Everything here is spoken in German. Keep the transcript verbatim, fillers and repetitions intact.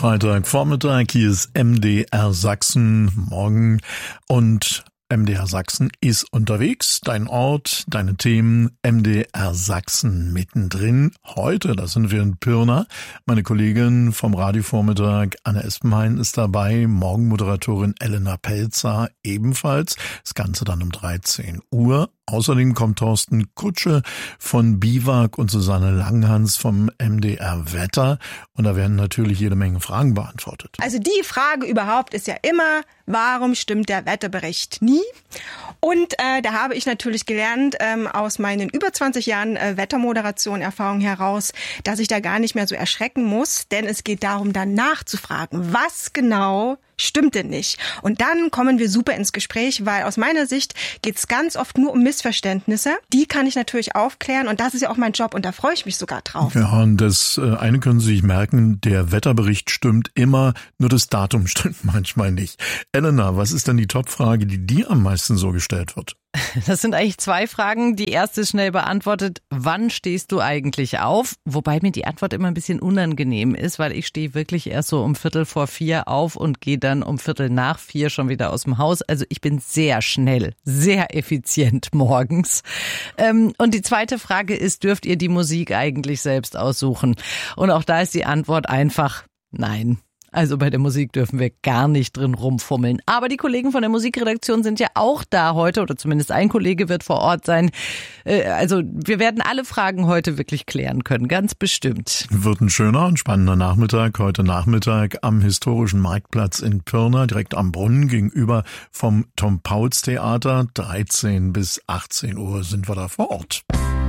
Freitagvormittag, hier ist M D R Sachsen morgen und M D R Sachsen ist unterwegs, dein Ort, deine Themen, M D R Sachsen mittendrin. Heute, da sind wir in Pirna. Meine Kollegin vom Radiovormittag, Anne Espenhain, ist dabei. Morgenmoderatorin Elena Pelzer ebenfalls. Das Ganze dann um dreizehn Uhr. Außerdem kommt Thorsten Kutsche von Biwak und Susanne Langhans vom M D R Wetter. Und da werden natürlich jede Menge Fragen beantwortet. Also die Frage überhaupt ist ja immer, warum stimmt der Wetterbericht nie? Und äh, da habe ich natürlich gelernt ähm, aus meinen über zwanzig Jahren äh, Wettermoderation Erfahrung heraus, dass ich da gar nicht mehr so erschrecken muss, denn es geht darum, dann nachzufragen, was genau stimmt denn nicht? Und dann kommen wir super ins Gespräch, weil aus meiner Sicht geht es ganz oft nur um Missverständnisse. Die kann ich natürlich aufklären und das ist ja auch mein Job und da freue ich mich sogar drauf. Ja, und das äh, eine können Sie sich merken, der Wetterbericht stimmt immer, nur das Datum stimmt manchmal nicht. Elena, was ist denn die Topfrage, die dir am meisten so gestellt wird? Das sind eigentlich zwei Fragen. Die erste ist schnell beantwortet. Wann stehst du eigentlich auf? Wobei mir die Antwort immer ein bisschen unangenehm ist, weil ich stehe wirklich erst so um Viertel vor vier auf und gehe dann um Viertel nach vier schon wieder aus dem Haus. Also ich bin sehr schnell, sehr effizient morgens. Und die zweite Frage ist, dürft ihr die Musik eigentlich selbst aussuchen? Und auch da ist die Antwort einfach nein. Also bei der Musik dürfen wir gar nicht drin rumfummeln. Aber die Kollegen von der Musikredaktion sind ja auch da heute, oder zumindest ein Kollege wird vor Ort sein. Also wir werden alle Fragen heute wirklich klären können, ganz bestimmt. Wird ein schöner und spannender Nachmittag, heute Nachmittag am historischen Marktplatz in Pirna, direkt am Brunnen gegenüber vom Tom-Pauls-Theater. dreizehn bis achtzehn Uhr sind wir da vor Ort.